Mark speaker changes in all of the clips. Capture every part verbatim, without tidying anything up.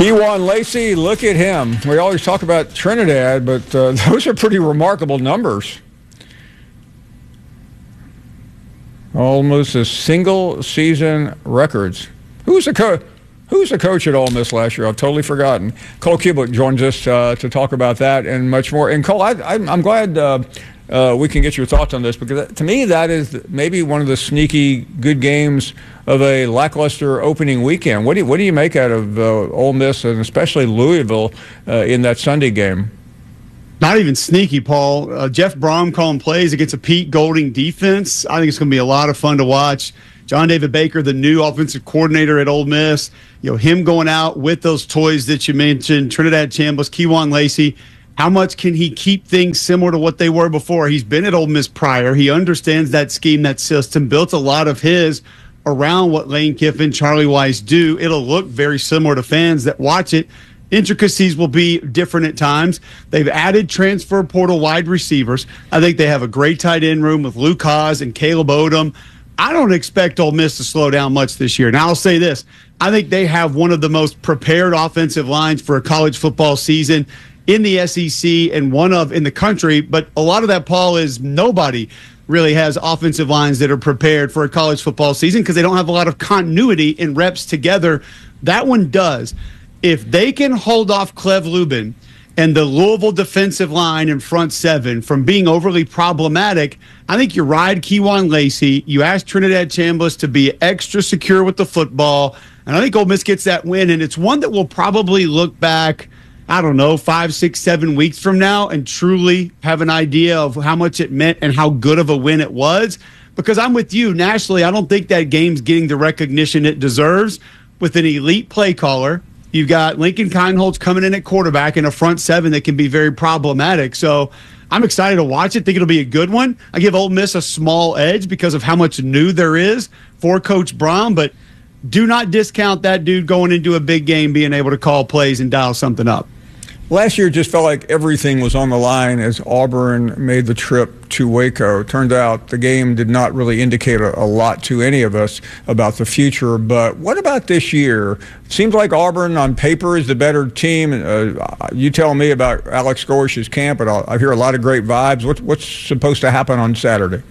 Speaker 1: Kewan Lacey, look at him. We always talk about Trinidad, but uh, those are pretty remarkable numbers. Almost a single season records. Who's the coach? Who's the coach at Ole Miss last year? I've totally forgotten. Cole Kubik joins us uh, to talk about that and much more. And Cole, I, I, I'm glad uh, uh, we can get your thoughts on this, because to me that is maybe one of the sneaky good games of a lackluster opening weekend. What do you, what do you make out of uh, Ole Miss and especially Louisville uh, in that Sunday game?
Speaker 2: Not even sneaky, Paul. Uh, Jeff Brom calling plays against a Pete Golding defense. I think it's going to be a lot of fun to watch. John David Baker, the new offensive coordinator at Ole Miss, you know, him going out with those toys that you mentioned, Trinidad Chambliss, Kewan Lacey. How much can he keep things similar to what they were before? He's been at Ole Miss prior. He understands that scheme, that system, built a lot of his around what Lane Kiffin, Charlie Weiss do. It'll look very similar to fans that watch it. Intricacies will be different at times. They've added transfer portal wide receivers. I think they have a great tight end room with Luke Haas and Caleb Odom. I don't expect Ole Miss to slow down much this year. Now, I'll say this. I think they have one of the most prepared offensive lines for a college football season in the S E C and one of in the country. But a lot of that, Paul, is nobody really has offensive lines that are prepared for a college football season because they don't have a lot of continuity in reps together. That one does. If they can hold off Cleve Lubin and the Louisville defensive line in front seven from being overly problematic, I think you ride Kewan Lacey. You ask Trinidad Chambliss to be extra secure with the football, and I think Ole Miss gets that win, and it's one that will probably look back, I don't know, five, six, seven weeks from now and truly have an idea of how much it meant and how good of a win it was. Because I'm with you, nationally, I don't think that game's getting the recognition it deserves with an elite play caller. You've got Lincoln Kienholz coming in at quarterback in a front seven that can be very problematic. So I'm excited to watch it. Think it'll be a good one. I give Ole Miss a small edge because of how much new there is for Coach Brown, but do not discount that dude going into a big game being able to call plays and dial something up.
Speaker 1: Last year just felt like everything was on the line as Auburn made the trip to Waco. Turned out the game did not really indicate a, a lot to any of us about the future. But what about this year? It seems like Auburn on paper is the better team. Uh, you tell me about Alex Gorish's camp, but I hear a lot of great vibes. What, what's supposed to happen on Saturday?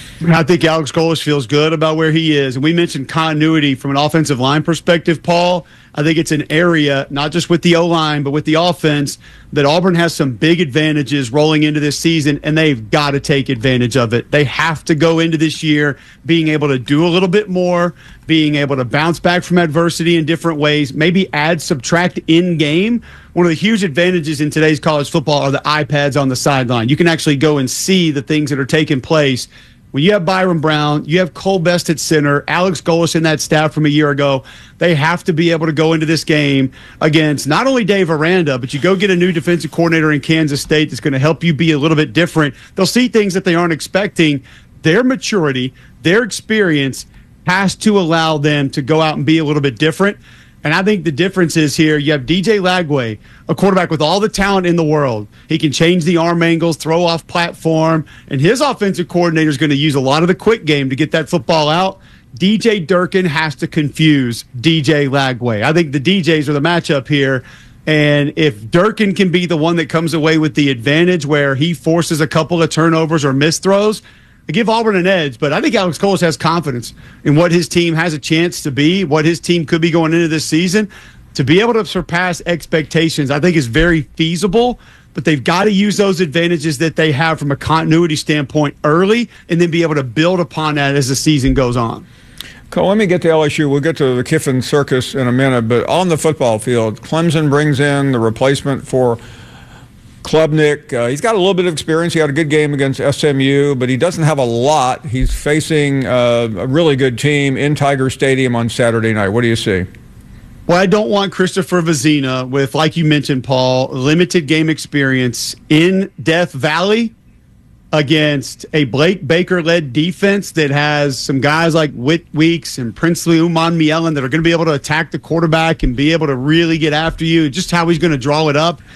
Speaker 2: I think Alex Golesh feels good about where he is. And we mentioned continuity from an offensive line perspective, Paul. I think it's an area, not just with the O-line, but with the offense, that Auburn has some big advantages rolling into this season, and they've got to take advantage of it. They have to go into this year being able to do a little bit more, being able to bounce back from adversity in different ways, maybe add, subtract in-game. One of the huge advantages in today's college football are the iPads on the sideline. You can actually go and see the things that are taking place. When you have Byron Brown, you have Cole Best at center, Alex Golesh in that staff from a year ago, they have to be able to go into this game against not only Dave Aranda, but you go get a new defensive coordinator in Kansas State that's going to help you be a little bit different. They'll see things that they aren't expecting. Their maturity, their experience has to allow them to go out and be a little bit different. And I think the difference is here, you have D J Lagway, a quarterback with all the talent in the world. He can change the arm angles, throw off platform, and his offensive coordinator is going to use a lot of the quick game to get that football out. D J Durkin has to confuse D J Lagway. I think the D Js are the matchup here. And if Durkin can be the one that comes away with the advantage where he forces a couple of turnovers or missed throws, I give Auburn an edge, but I think Alex Golesh has confidence in what his team has a chance to be, what his team could be going into this season. To be able to surpass expectations, I think is very feasible, but they've got to use those advantages that they have from a continuity standpoint early and then be able to build upon that as the season goes on.
Speaker 1: Cole, let me get to L S U. We'll get to the Kiffin circus in a minute, but on the football field, Clemson brings in the replacement for Klubnik. Uh, he's got a little bit of experience. He had a good game against S M U, but he doesn't have a lot. He's facing uh, a really good team in Tiger Stadium on Saturday night. What do you see?
Speaker 2: Well, I don't want Christopher Vazina with, like you mentioned, Paul, limited game experience in Death Valley against a Blake Baker-led defense that has some guys like Whit Weeks and Princely Uman-Mielen that are going to be able to attack the quarterback and be able to really get after you, just how he's going to draw it up.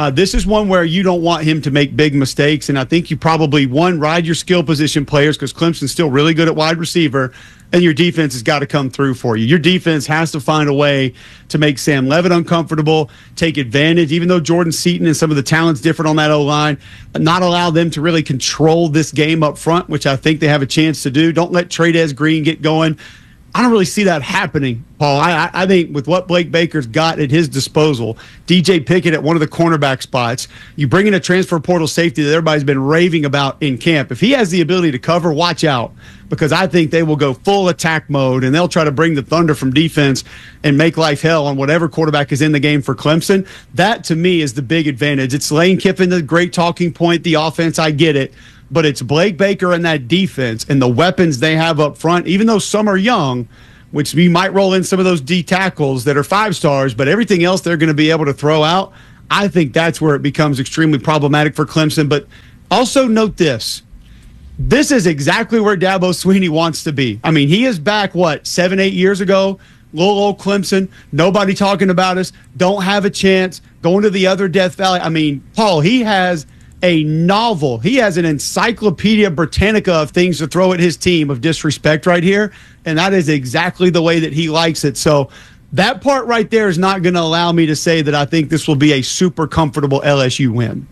Speaker 2: Uh, this is one where you don't want him to make big mistakes, and I think you probably, one, ride your skill position players because Clemson's still really good at wide receiver, and your defense has got to come through for you. Your defense has to find a way to make Sam Levitt uncomfortable, take advantage, even though Jordan Seaton and some of the talent's different on that O-line, not allow them to really control this game up front, which I think they have a chance to do. Don't let Trey'Dez Green get going. I don't really see that happening, Paul. I, I think with what Blake Baker's got at his disposal, D J Pickett at one of the cornerback spots, you bring in a transfer portal safety that everybody's been raving about in camp. If he has the ability to cover, watch out, because I think they will go full attack mode, and they'll try to bring the thunder from defense and make life hell on whatever quarterback is in the game for Clemson. That, to me, is the big advantage. It's Lane Kiffin, the great talking point, the offense, I get it. But it's Blake Baker and that defense and the weapons they have up front, even though some are young, which we might roll in some of those D tackles that are five stars, but everything else they're going to be able to throw out. I think that's where it becomes extremely problematic for Clemson. But also note this. This is exactly where Dabo Swinney wants to be. I mean, he is back, what, seven, eight years ago? Little old Clemson, nobody talking about us, don't have a chance, going to the other Death Valley. I mean, Paul, he has a novel. He has an Encyclopedia Britannica of things to throw at his team of disrespect right here, and that is exactly the way that he likes it. So that part right there is not going to allow me to say that I think this will be a super comfortable L S U win.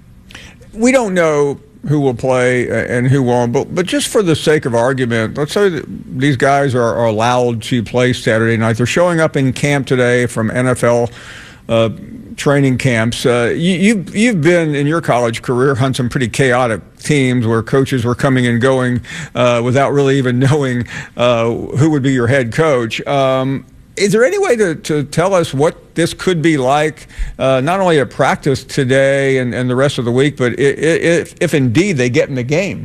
Speaker 1: We don't know who will play and who won't, but, but just for the sake of argument, let's say that these guys are, are allowed to play Saturday night. They're showing up in camp today from N F L Uh, training camps. Uh, you, you've, you've been in your college career on some pretty chaotic teams where coaches were coming and going uh, without really even knowing uh, who would be your head coach. Um, is there any way to, to tell us what this could be like, uh, not only at practice today and, and the rest of the week, but if, if indeed they get in the game?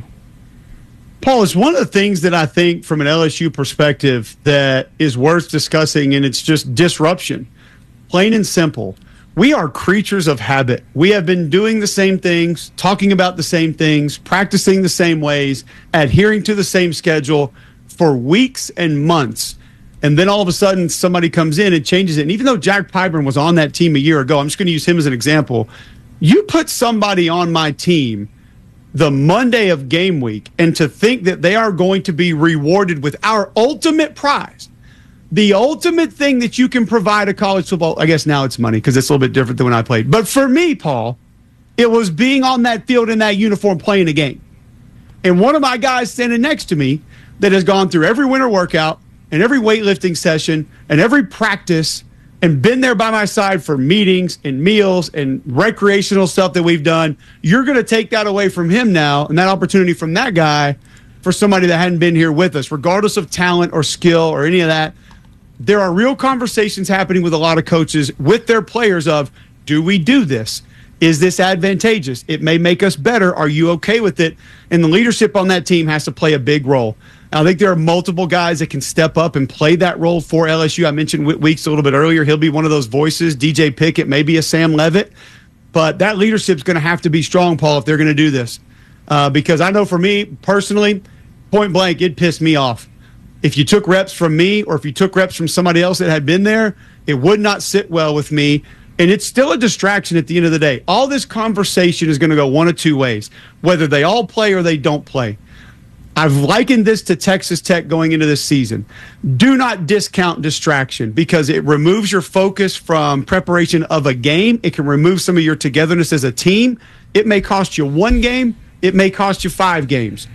Speaker 2: Paul, it's one of the things that I think from an L S U perspective that is worth discussing, and it's just disruption. Plain and simple. We are creatures of habit. We have been doing the same things, talking about the same things, practicing the same ways, adhering to the same schedule for weeks and months. And then all of a sudden somebody comes in and changes it. And even though Jack Pyburn was on that team a year ago, I'm just going to use him as an example. You put somebody on my team the Monday of game week, and to think that they are going to be rewarded with our ultimate prize, the ultimate thing that you can provide a college football, I guess now it's money because it's a little bit different than when I played. But for me, Paul, it was being on that field in that uniform playing a game. And one of my guys standing next to me that has gone through every winter workout and every weightlifting session and every practice and been there by my side for meetings and meals and recreational stuff that we've done, you're going to take that away from him now and that opportunity from that guy for somebody that hadn't been here with us, regardless of talent or skill or any of that. There are real conversations happening with a lot of coaches with their players of, do we do this? Is this advantageous? It may make us better. Are you okay with it? And the leadership on that team has to play a big role. I think there are multiple guys that can step up and play that role for L S U. I mentioned Whit Weeks a little bit earlier. He'll be one of those voices. D J Pickett, maybe a Sam Levitt. But that leadership's going to have to be strong, Paul, if they're going to do this. Uh, because I know for me, personally, point blank, it pissed me off. If you took reps from me or if you took reps from somebody else that had been there, it would not sit well with me. And it's still a distraction at the end of the day. All this conversation is going to go one of two ways, whether they all play or they don't play. I've likened this to Texas Tech going into this season. Do not discount distraction because it removes your focus from preparation of a game. It can remove some of your togetherness as a team. It may cost you one game. It may cost you five games.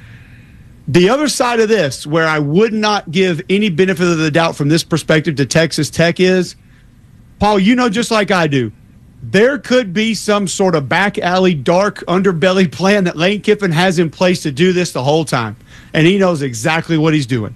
Speaker 2: The other side of this, where I would not give any benefit of the doubt from this perspective to Texas Tech is, Paul, you know just like I do, there could be some sort of back alley, dark underbelly plan that Lane Kiffin has in place to do this the whole time. And he knows exactly what he's doing.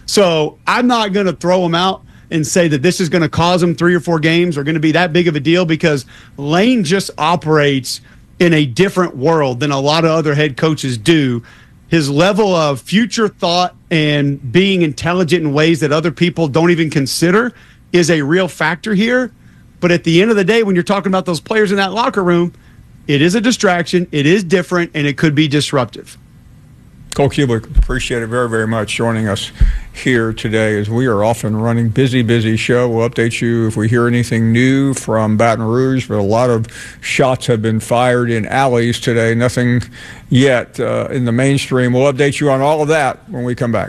Speaker 2: So I'm not going to throw him out and say that this is going to cause him three or four games or going to be that big of a deal because Lane just operates in a different world than a lot of other head coaches do. His level of future thought and being intelligent in ways that other people don't even consider is a real factor here. But at the end of the day, when you're talking about those players in that locker room, it is a distraction, it is different, and it could be disruptive.
Speaker 1: Cole Kubic, appreciate it very, very much joining us here today as we are off and running. Busy, busy show. We'll update you if we hear anything new from Baton Rouge, but a lot of shots have been fired in alleys today. Nothing yet uh, in the mainstream. We'll update you on all of that when we come back.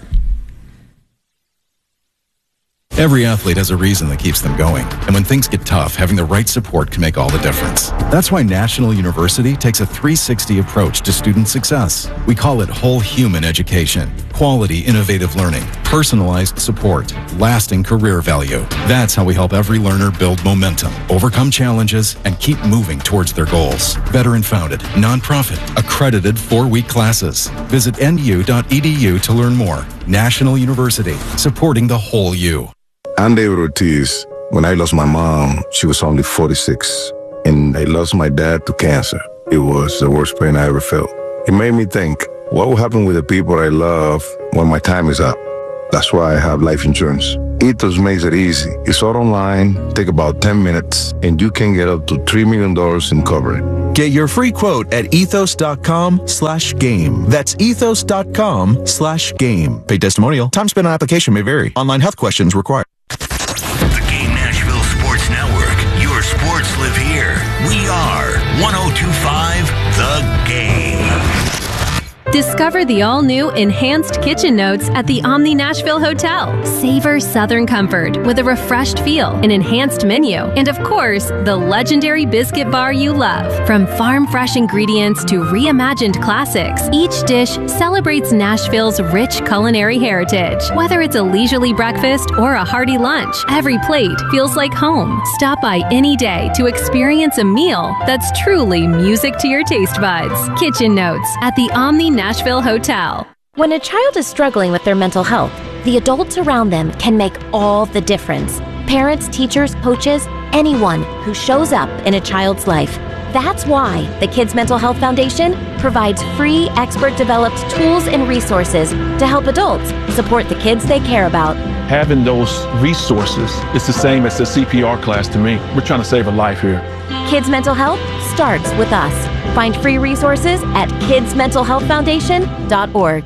Speaker 3: Every athlete has a reason that keeps them going. And when things get tough, having the right support can make all the difference. That's why National University takes a three sixty approach to student success. We call it whole human education. Quality, innovative learning, personalized support, lasting career value. That's how we help every learner build momentum, overcome challenges, and keep moving towards their goals. Veteran-founded, nonprofit, accredited four-week classes. Visit N U dot E D U to learn more. National University, supporting the whole you.
Speaker 4: I'm David Ortiz. When I lost my mom, she was only forty-six, and I lost my dad to cancer. It was the worst pain I ever felt. It made me think, what will happen with the people I love when my time is up? That's why I have life insurance. Ethos makes it easy. It's all online, take about ten minutes, and you can get up to three million dollars in coverage.
Speaker 5: Get your free quote at ethos.com slash game. That's ethos.com slash game. Paid testimonial. Time spent on application may vary. Online health questions required.
Speaker 6: The Game Nashville Sports Network. Your sports live here. We are one oh two point five The Game.
Speaker 7: Discover the all-new Enhanced Kitchen Notes at the Omni Nashville Hotel. Savor Southern comfort with a refreshed feel, an enhanced menu, and of course, the legendary biscuit bar you love. From farm-fresh ingredients to reimagined classics, each dish celebrates Nashville's rich culinary heritage. Whether it's a leisurely breakfast or a hearty lunch, every plate feels like home. Stop by any day to experience a meal that's truly music to your taste buds. Kitchen Notes at the Omni Nashville Hotel.
Speaker 8: When a child is struggling with their mental health, the adults around them can make all the difference. Parents, teachers, coaches, anyone who shows up in a child's life. That's why the Kids Mental Health Foundation provides free, expert-developed tools and resources to help adults support the kids they care about.
Speaker 9: Having those resources is the same as the C P R class to me. We're trying to save a life here.
Speaker 8: Kids Mental Health starts with us. Find free resources at kids mental health foundation dot org.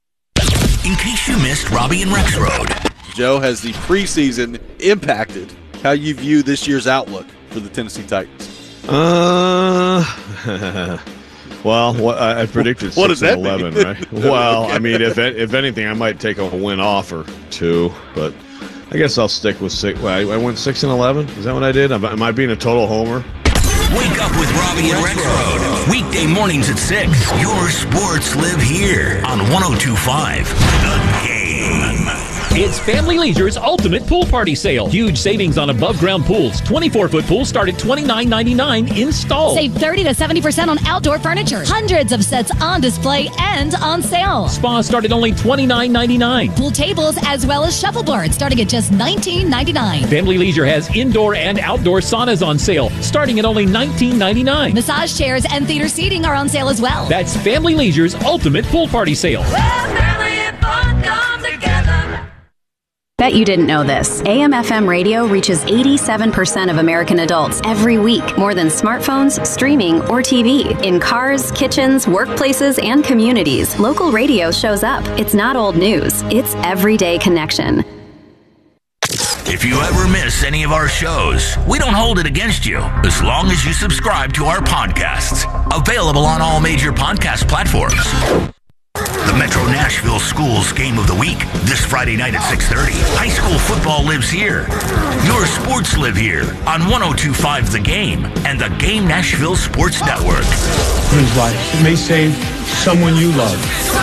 Speaker 6: In case you missed Robbie and Rex Road.
Speaker 10: Joe, has the preseason impacted how you view this year's outlook for the Tennessee Titans?
Speaker 11: Uh, well, what I, I predicted
Speaker 10: what
Speaker 11: six and eleven, right? Well, I mean, if if anything, I might take a win off or two, but I guess I'll stick with six. Well, I, I went six and eleven. Is that what I did? Am, am I being a total homer?
Speaker 6: Wake up with Robbie and Rex Road. Weekday mornings at six. Your sports live here on one oh two point five The Game.
Speaker 12: It's Family Leisure's Ultimate Pool Party Sale. Huge savings on above-ground pools. twenty-four foot pools start at twenty-nine ninety-nine installed.
Speaker 13: Save thirty to seventy percent on outdoor furniture. Hundreds of sets on display and on sale.
Speaker 12: Spas start at only twenty-nine ninety-nine.
Speaker 13: Pool tables as well as shuffleboards starting at just nineteen ninety-nine.
Speaker 12: Family Leisure has indoor and outdoor saunas on sale starting at only nineteen ninety-nine.
Speaker 13: Massage chairs and theater seating are on sale as well.
Speaker 12: That's Family Leisure's Ultimate Pool Party Sale.
Speaker 14: Where family and fun come together.
Speaker 15: Bet you didn't know this. A M F M radio reaches eighty-seven percent of American adults every week, more than smartphones, streaming, or T V. In cars, kitchens, workplaces, and communities, local radio shows up. It's not old news. It's everyday connection.
Speaker 6: If you ever miss any of our shows, we don't hold it against you as long as you subscribe to our podcasts. Available on all major podcast platforms. The Metro Nashville Schools Game of the Week, this Friday night at six thirty. High school football lives here. Your sports live here on one oh two point five The Game and the Game Nashville Sports Network.
Speaker 16: Life. It may save someone you love.